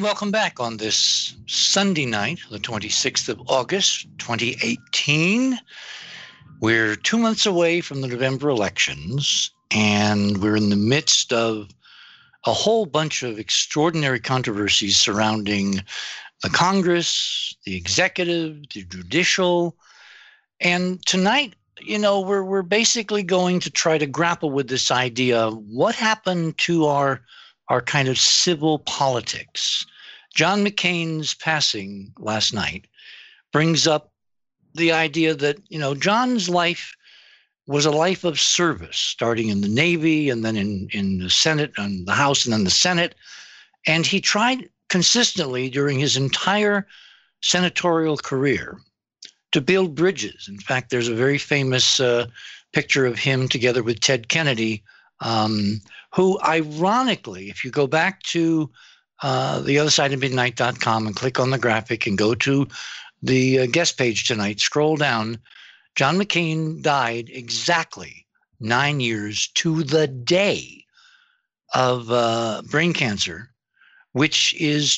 welcome back on this Sunday night, the 26th of August, 2018. We're 2 months away from the November elections, and we're in the midst of a whole bunch of extraordinary controversies surrounding the Congress, the executive, the judicial. And tonight, we're basically going to try to grapple with this idea of what happened to our kind of civil politics. John McCain's passing last night brings up the idea that, John's life was a life of service, starting in the Navy and then in the Senate and the House and then the Senate. And he tried consistently during his entire senatorial career to build bridges. In fact, there's a very famous picture of him together with Ted Kennedy, who ironically, if you go back to the other side of midnight.com and click on the graphic and go to the guest page tonight, scroll down, John McCain died exactly 9 years to the day of brain cancer, which is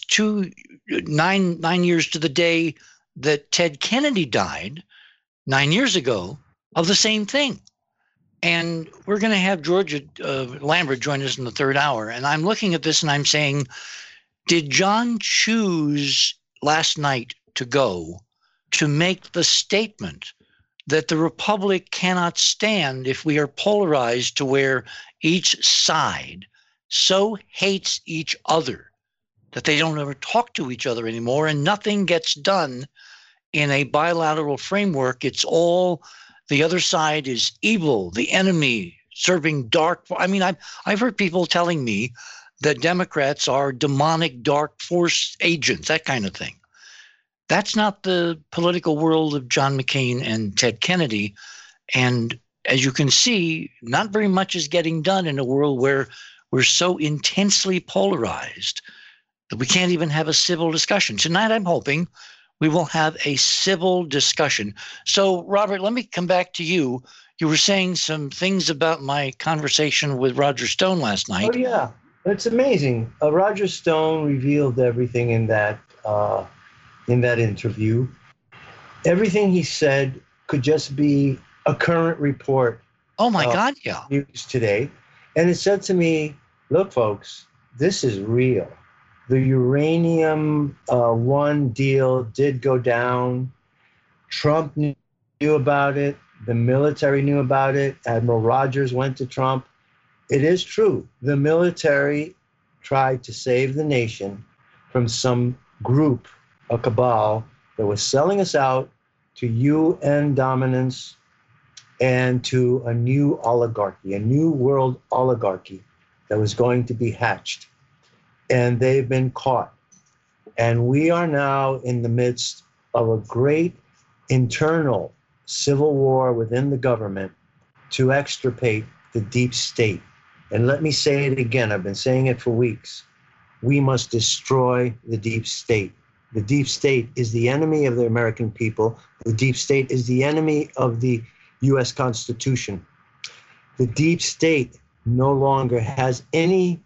9 years to the day that Ted Kennedy died 9 years ago of the same thing. And we're going to have Georgia Lambert join us in the third hour. And I'm looking at this and I'm saying, did John choose last night to go to make the statement that the Republic cannot stand if we are polarized to where each side so hates each other that they don't ever talk to each other anymore and nothing gets done in a bilateral framework? It's all the other side is evil, the enemy, serving dark. I mean, I've heard people telling me that Democrats are demonic dark force agents, that kind of thing. That's not the political world of John McCain and Ted Kennedy. And as you can see, not very much is getting done in a world where we're so intensely polarized that we can't even have a civil discussion. Tonight, I'm hoping we will have a civil discussion. So, Robert, let me come back to you. You were saying some things about my conversation with Roger Stone last night. Oh, yeah. It's amazing. Roger Stone revealed everything in that interview. Everything he said could just be a current report. Oh, my God, yeah. News today. And it said to me, look, folks, this is real. The uranium one deal did go down. Trump knew about it. The military knew about it. Admiral Rogers went to Trump. It is true. The military tried to save the nation from some group, a cabal, that was selling us out to UN dominance and to a new oligarchy, a new world oligarchy that was going to be hatched. And they've been caught. And we are now in the midst of a great internal civil war within the government to extirpate the deep state. And let me say it again, I've been saying it for weeks. We must destroy the deep state. The deep state is the enemy of the American people. The deep state is the enemy of the US Constitution. The deep state no longer has any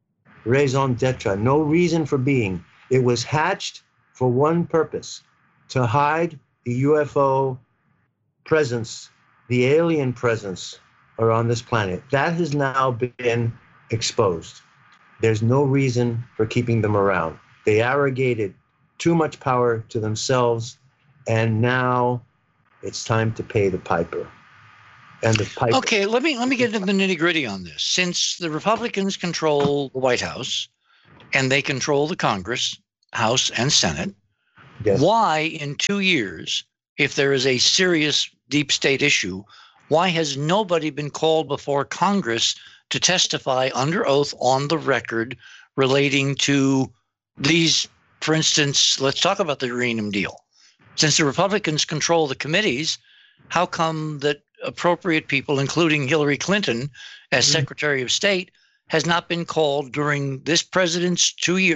raison d'etre, no reason for being. It was hatched for one purpose, to hide the UFO presence, the alien presence around this planet. That has now been exposed. There's no reason for keeping them around. They arrogated too much power to themselves, and now it's time to pay the piper. And the piper. Okay, let me get into the nitty-gritty on this. Since the Republicans control the White House and they control the Congress, House, and Senate, Yes. Why in 2 years, if there is a serious deep state issue, why has nobody been called before Congress to testify under oath on the record relating to these? For instance, let's talk about the uranium deal. Since the Republicans control the committees, how come that appropriate people, including Hillary Clinton as Secretary of State, has not been called during this president's 2 year,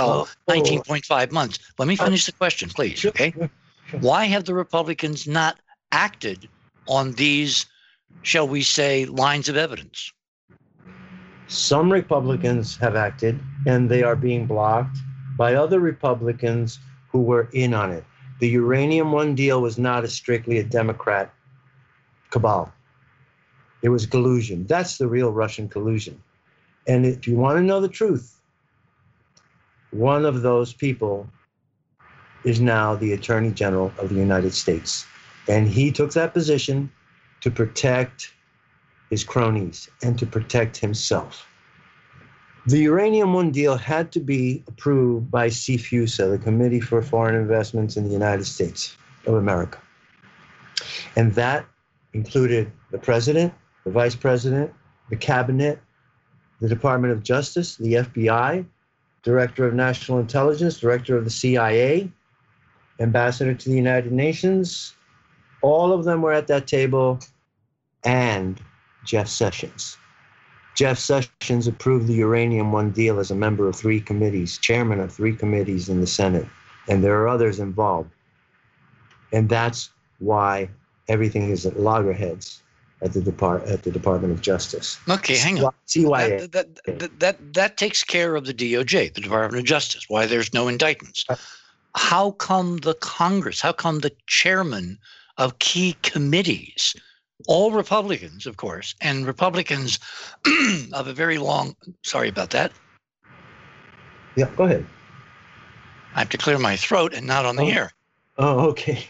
19.5 months? Let me finish the question, please, okay? Why have the Republicans not acted on these, shall we say, lines of evidence? Some Republicans have acted, and they are being blocked by other Republicans who were in on it. The Uranium One deal was not strictly a Democrat cabal. It was collusion. That's the real Russian collusion. And if you want to know the truth, one of those people is now the Attorney General of the United States. And he took that position to protect his cronies and to protect himself. The Uranium One deal had to be approved by CFUSA, the Committee for Foreign Investments in the United States of America. And that included the president, the vice president, the cabinet, the Department of Justice, the FBI, Director of National Intelligence, Director of the CIA, Ambassador to the United Nations. All of them were at that table, and Jeff Sessions. Jeff Sessions approved the Uranium One deal as a member of 3 committees, chairman of 3 committees in the Senate, and there are others involved. And that's why everything is at loggerheads at the Department of Justice. Okay, hang on. CYA. That takes care of the DOJ, the Department of Justice, why there's no indictments. How come the Congress, how come the chairman of key committees, all Republicans, of course, and Republicans of a very long, sorry about that. Yeah, go ahead. I have to clear my throat and not on the air. Oh, okay.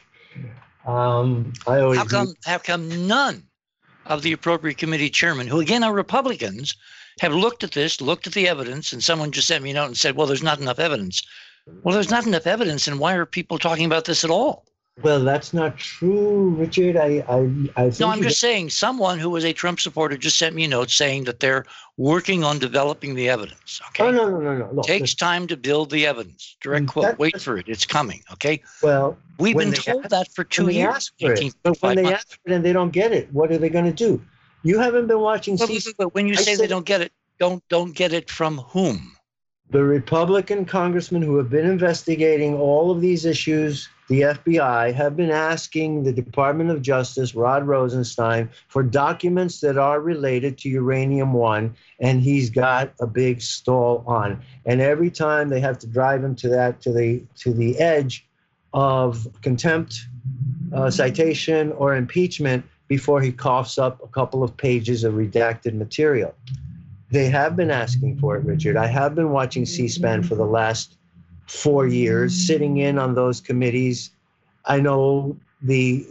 How come none of the appropriate committee chairmen, who again are Republicans, have looked at this, looked at the evidence, and someone just sent me a note and said, well, there's not enough evidence. Well, there's not enough evidence, and why are people talking about this at all? Well, that's not true, Richard. I think no, I'm just saying someone who was a Trump supporter just sent me a note saying that they're working on developing the evidence. Okay. Oh, no. Look, takes time to build the evidence. Direct quote. Wait for it. It's coming. Okay. Well, we've been told that for 2 years. But when they ask for it and they don't get it, what are they going to do? You haven't been watching. But when you say they don't get it, don't get it from whom? The Republican congressmen who have been investigating all of these issues, the FBI, have been asking the Department of Justice, Rod Rosenstein, for documents that are related to Uranium One, and he's got a big stall on. And every time they have to drive him to the edge of contempt, citation, or impeachment before he coughs up a couple of pages of redacted material. They have been asking for it, Richard. I have been watching C-SPAN for the last 4 years, sitting in on those committees. I know the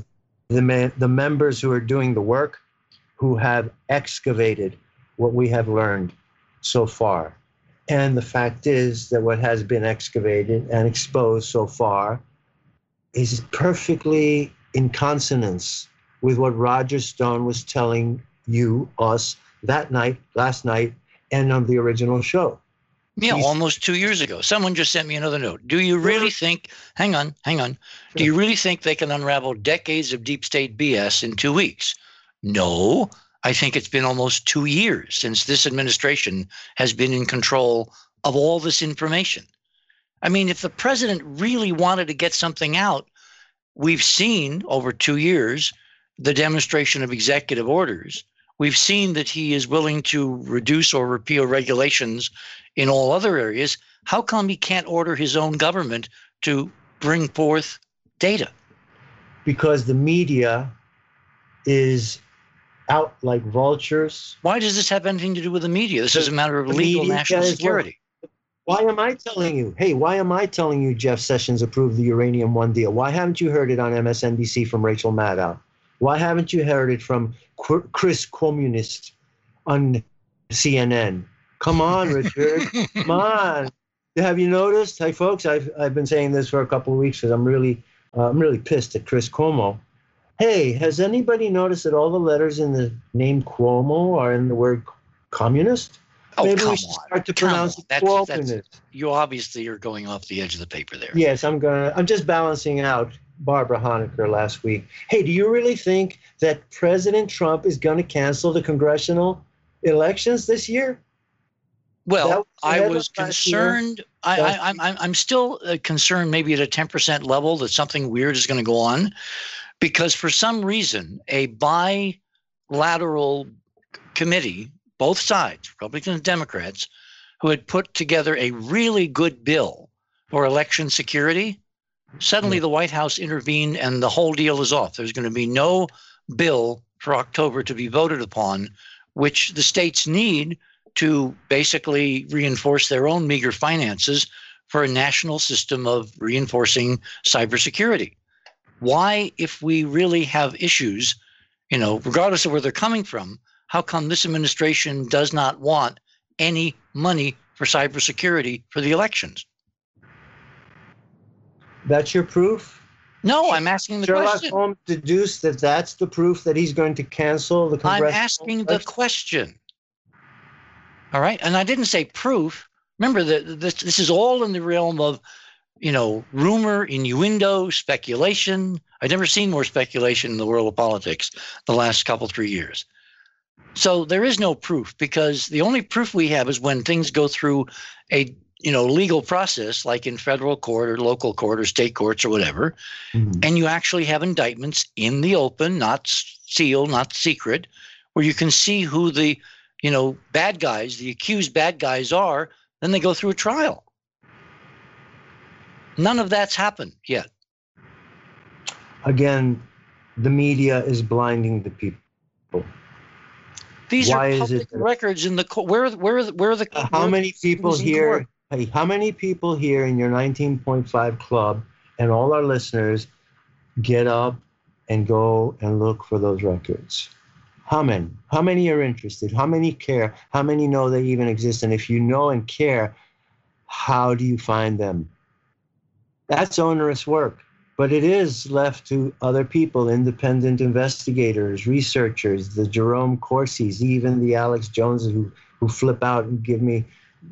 members who are doing the work, who have excavated what we have learned so far. And the fact is that what has been excavated and exposed so far is perfectly in consonance with what Roger Stone was telling us that night, last night, and on the original show. Yeah, almost 2 years ago. Someone just sent me another note. Do you really think, hang on. Do you really think they can unravel decades of deep state BS in 2 weeks? No, I think it's been almost 2 years since this administration has been in control of all this information. I mean, if the president really wanted to get something out, we've seen over 2 years the demonstration of executive orders. We've seen that he is willing to reduce or repeal regulations in all other areas. How come he can't order his own government to bring forth data? Because the media is out like vultures. Why does this have anything to do with the media? This is a matter of legal national security. Why am I telling you? Hey, why am I telling you Jeff Sessions approved the Uranium One deal? Why haven't you heard it on MSNBC from Rachel Maddow? Why haven't you heard it from Chris Communist on CNN? Come on, Richard. Come on. Have you noticed? Hey, folks, I've been saying this for a couple of weeks because I'm really pissed at Chris Cuomo. Hey, has anybody noticed that all the letters in the name Cuomo are in the word communist? Oh, maybe come we should on. start to pronounce it communist. You obviously are going off the edge of the paper there. Yes, I'm just balancing out Barbara Honecker last week. Hey, do you really think that President Trump is going to cancel the congressional elections this year? Well, I was concerned. I'm still concerned, maybe at a 10% level, that something weird is going to go on, because for some reason, a bilateral committee, both sides, Republicans and Democrats, who had put together a really good bill for election security. Suddenly, the White House intervened and the whole deal is off. There's going to be no bill for October to be voted upon, which the states need to basically reinforce their own meager finances for a national system of reinforcing cybersecurity. Why, if we really have issues, regardless of where they're coming from, how come this administration does not want any money for cybersecurity for the elections? That's your proof? No, I'm asking the Sherlock question. Holmes deduced that that's the proof that he's going to cancel the congressional I'm asking the question. All right. And I didn't say proof. Remember that this is all in the realm of, rumor, innuendo, speculation. I've never seen more speculation in the world of politics the last 3 years. So there is no proof, because the only proof we have is when things go through a legal process, like in federal court or local court or state courts or whatever, and you actually have indictments in the open, not sealed, not secret, where you can see who the bad guys, the accused bad guys are. Then they go through a trial. None of that's happened yet. Again, the media is blinding the people. These are public records in the court. Where are the how many people here? Hey, how many people here in your 19.5 club and all our listeners get up and go and look for those records? How many? How many are interested? How many care? How many know they even exist? And if you know and care, how do you find them? That's onerous work, but it is left to other people, independent investigators, researchers, the Jerome Corsis, even the Alex Joneses who flip out and give me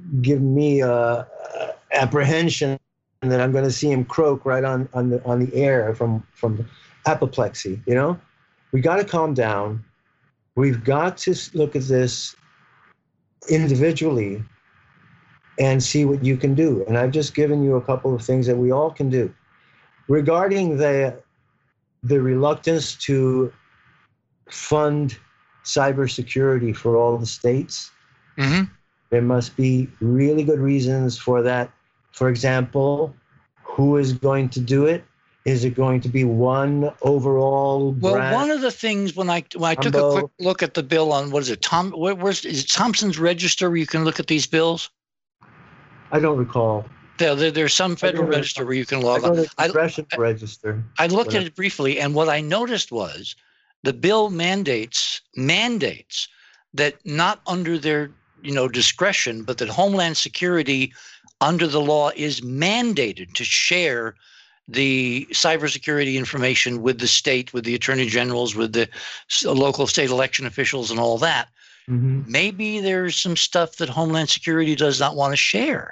apprehension that I'm going to see him croak right on the air from apoplexy. We got to calm down. We've got to look at this individually and see what you can do. And I've just given you a couple of things that we all can do. Regarding the reluctance to fund cybersecurity for all the states, there must be really good reasons for that. For example, who is going to do it? Is it going to be one overall brand? Well, one of the things when I took a quick look at the bill on, what is it, is it Thompson's Register where you can look at these bills? I don't recall. There's some federal register where you can log on. Register. I looked at it briefly, and what I noticed was the bill mandates that not under their discretion, but that Homeland Security under the law is mandated to share the cybersecurity information with the state, with the attorney generals, with the local state election officials and all that. Maybe there's some stuff that Homeland Security does not want to share.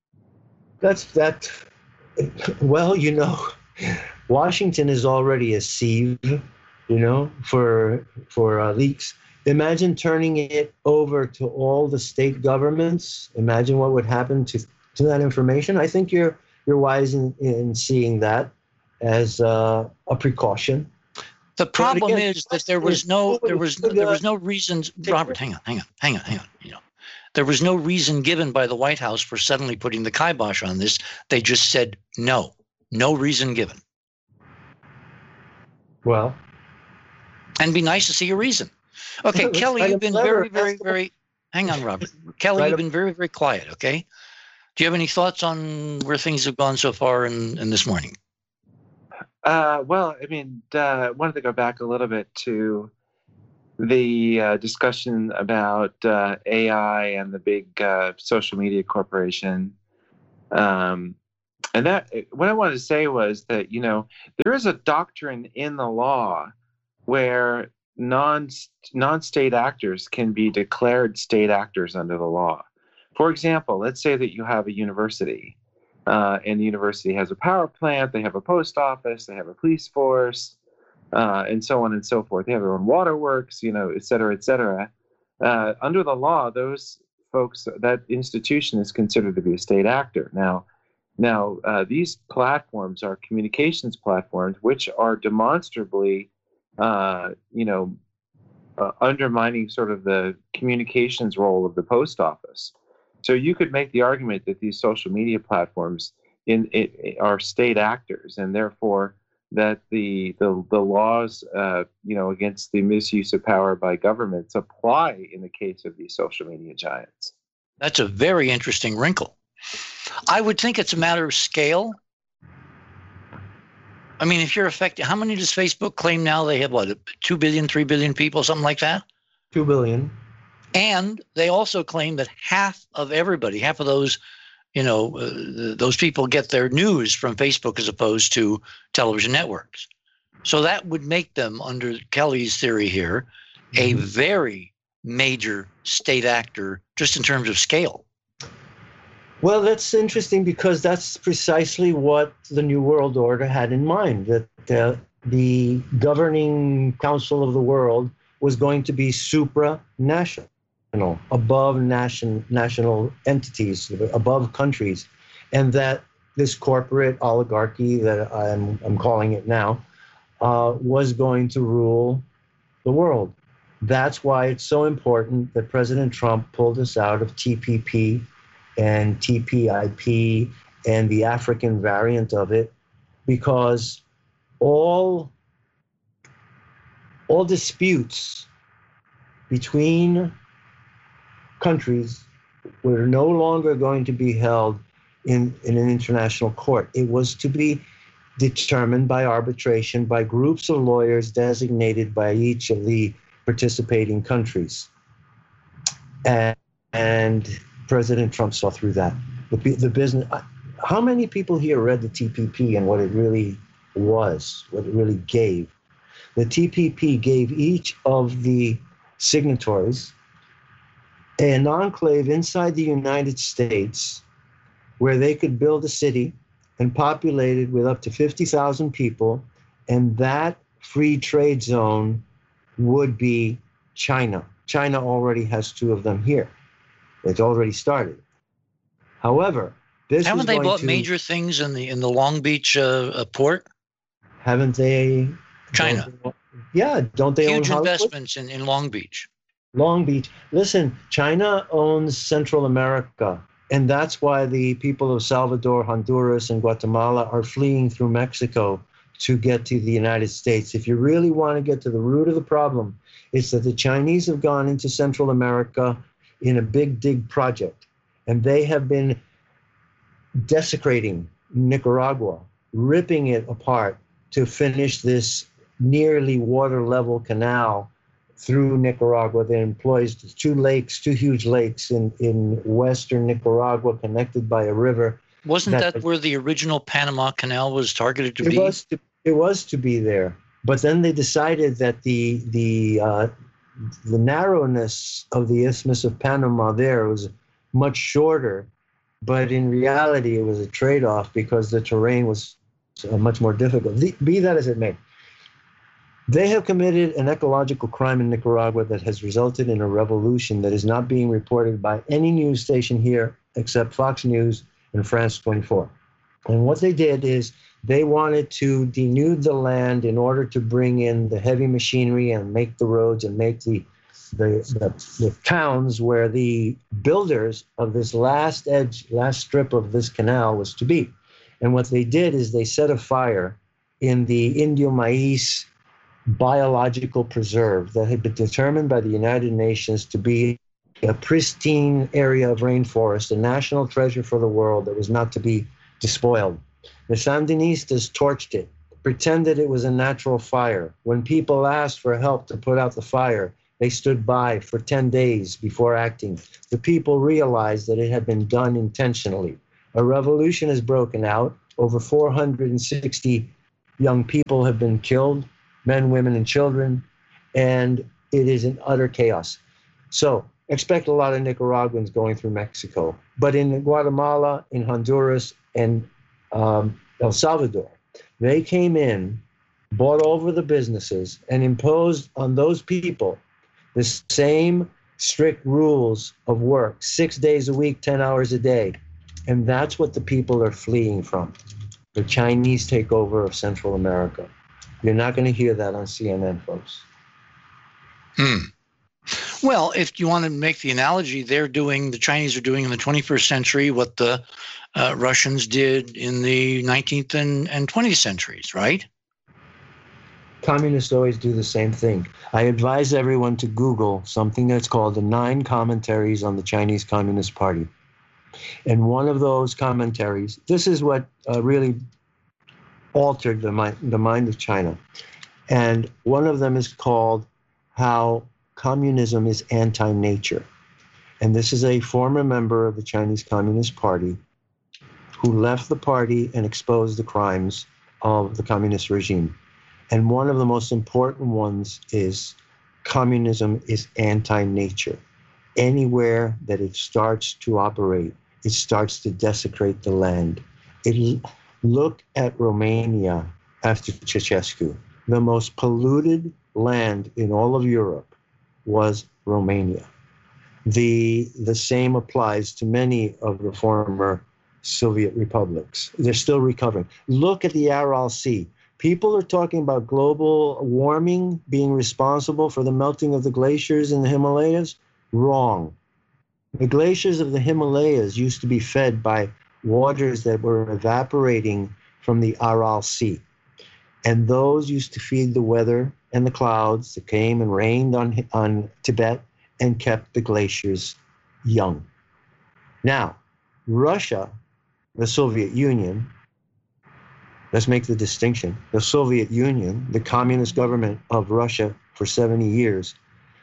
Well, Washington is already a sieve, for leaks. Imagine turning it over to all the state governments. Imagine what would happen to that information. I think you're wise in seeing that as a precaution. The problem is that there was no reasons. Robert, hang on. There was no reason given by the White House for suddenly putting the kibosh on this. They just said no reason given. Well, and be nice to see a reason. Okay, Kelly, you've been very, very, very. Hang on, Robert. Kelly, you've been very, very quiet. Okay. Do you have any thoughts on where things have gone so far in this morning? Well, I wanted to go back a little bit to the discussion about AI and the big social media corporation. And that what I wanted to say was that, there is a doctrine in the law where non-state actors can be declared state actors under the law. For example, let's say that you have a university, and the university has a power plant, they have a post office, they have a police force, and so on and so forth. They have their own waterworks, et cetera, et cetera. Under the law, those folks, that institution is considered to be a state actor. Now, these platforms are communications platforms, which are demonstrably, undermining sort of the communications role of the post office. So you could make the argument that these social media platforms are state actors, and therefore that the laws against the misuse of power by governments apply in the case of these social media giants. That's a very interesting wrinkle. I would think it's a matter of scale. I mean, if you're affected, how many does Facebook claim now? They have, 2 billion, 3 billion people, something like that? 2 billion. And they also claim that half of those, those people get their news from Facebook as opposed to television networks. So that would make them, under Kelly's theory here, a very major state actor just in terms of scale. Well, that's interesting because that's precisely what the New World Order had in mind, that the governing council of the world was going to be supranational, above national entities, above countries, and that this corporate oligarchy that I'm calling it now was going to rule the world. That's why it's so important that President Trump pulled us out of TPP and TPIP and the African variant of it, because all disputes between countries were no longer going to be held in an international court. It was to be determined by arbitration by groups of lawyers designated by each of the participating countries. And President Trump saw through that. The business. How many people here read the TPP and what it really was, what it really gave? The TPP gave each of the signatories an enclave inside the United States where they could build a city and populate it with up to 50,000 people, and that free trade zone would be China. China already has 2 of them here. It's already started. However, this haven't they bought major things in the Long Beach port? Haven't they? China. Don't they huge own investments in Long Beach? Long Beach. Listen, China owns Central America, and that's why the people of Salvador, Honduras, and Guatemala are fleeing through Mexico to get to the United States. If you really want to get to the root of the problem, it's that the Chinese have gone into Central America in a big dig project, and they have been desecrating Nicaragua, ripping it apart to finish this nearly water level canal through Nicaragua that employs 2 huge lakes in western Nicaragua connected by a river. Wasn't that where the original Panama Canal was targeted to be? It was to be there, but then they decided that the narrowness of the Isthmus of Panama there was much shorter, but in reality it was a trade-off because the terrain was much more difficult. Be that as it may, they have committed an ecological crime in Nicaragua that has resulted in a revolution that is not being reported by any news station here except Fox News and France 24. And what they did is they wanted to denude the land in order to bring in the heavy machinery and make the roads and make the towns where the builders of this last strip of this canal was to be. And what they did is they set a fire in the Indio Maíz biological preserve that had been determined by the United Nations to be a pristine area of rainforest, a national treasure for the world that was not to be despoiled. The Sandinistas torched it, pretended it was a natural fire. When people asked for help to put out the fire, they stood by for 10 days before acting. The people realized that it had been done intentionally. A revolution has broken out. Over 460 young people have been killed, men, women, and children, and it is in utter chaos. So expect a lot of Nicaraguans going through Mexico. But in Guatemala, in Honduras, and El Salvador, they came in, bought over the businesses, and imposed on those people the same strict rules of work, 6 days a week, 10 hours a day. And that's what the people are fleeing from, the Chinese takeover of Central America. You're not going to hear that on CNN, folks. Well, if you want to make the analogy, the Chinese are doing in the 21st century what the Russians did in the 19th and 20th centuries, right? Communists always do the same thing. I advise everyone to Google something that's called the 9 Commentaries on the Chinese Communist Party. And one of those commentaries, this is what really altered the mind of China. And one of them is called How Communism is Anti-Nature. And this is a former member of the Chinese Communist Party who left the party and exposed the crimes of the communist regime. And one of the most important ones is communism is anti-nature. Anywhere that it starts to operate, it starts to desecrate the land. Look at Romania after Ceausescu. The most polluted land in all of Europe was Romania. The same applies to many of the former Soviet republics. They're still recovering. Look at the Aral Sea. People are talking about global warming being responsible for the melting of the glaciers in the Himalayas. Wrong. The glaciers of the Himalayas used to be fed by waters that were evaporating from the Aral Sea. And those used to feed the weather and the clouds that came and rained on Tibet and kept the glaciers young. Now, Russia, the Soviet Union, let's make the distinction. The Soviet Union, the communist government of Russia for 70 years,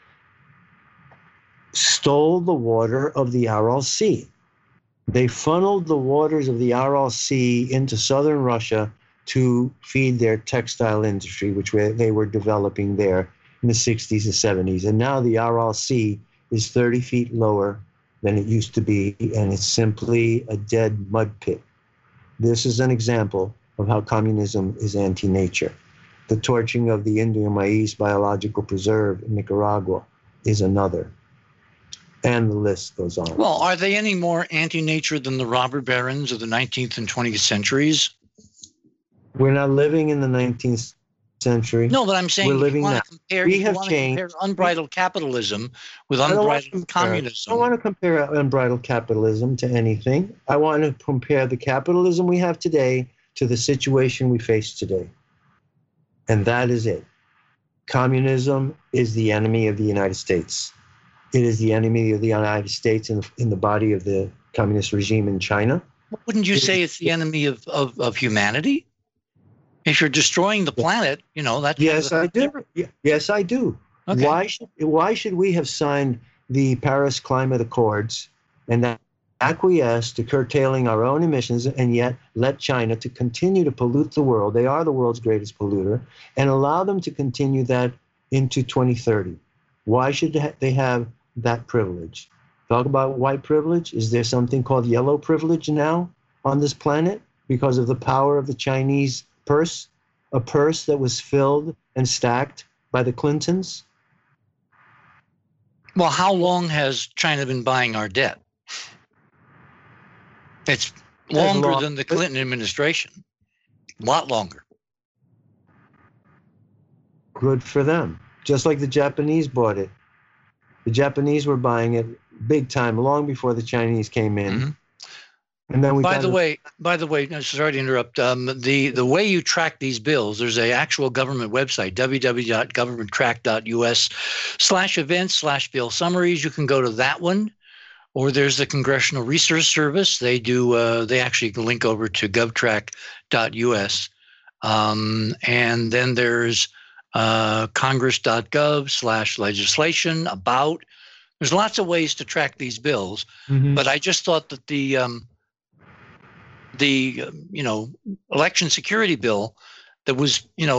stole the water of the Aral Sea. They funneled the waters of the Aral Sea into southern Russia to feed their textile industry, which they were developing there in the 60s and 70s. And now the Aral Sea is 30 feet lower than it used to be, and it's simply a dead mud pit. This is an example of how communism is anti-nature. The torching of the Indian Maiz Biological Preserve in Nicaragua is another. And the list goes on. Well, are they any more anti-nature than the robber barons of the 19th and 20th centuries? We're not living in the 19th century. No, but I'm saying we're living now. We have changed. Compare unbridled capitalism with unbridled communism. I don't want to compare unbridled capitalism to anything. I want to compare the capitalism we have today to the situation we face today. And that is it. Communism is the enemy of the United States. It is the enemy of the United States in the body of the communist regime in China. Wouldn't you say it's the enemy of humanity? If you're destroying the planet, that's... Yes, I do. Yes, I do. Okay. Why should we have signed the Paris Climate Accords and acquiesce to curtailing our own emissions and yet let China to continue to pollute the world? They are the world's greatest polluter, and allow them to continue that into 2030. Why should they have that privilege? Talk about white privilege. Is there something called yellow privilege now on this planet because of the power of the Chinese purse, a purse that was filled and stacked by the Clintons? Well, how long has China been buying our debt? It's longer than the Clinton administration. A lot longer. Good for them. Just like the Japanese bought it. The Japanese were buying it big time, long before the Chinese came in. Mm-hmm. And then By the way, sorry to interrupt. The way you track these bills, there's an actual government website, www.governmenttrack.us/events/bill summaries. You can go to that one, or there's the Congressional Research Service. They actually link over to govtrack.us, and then there's congress.gov/legislation about. There's lots of ways to track these bills, but I just thought that the election security bill that was,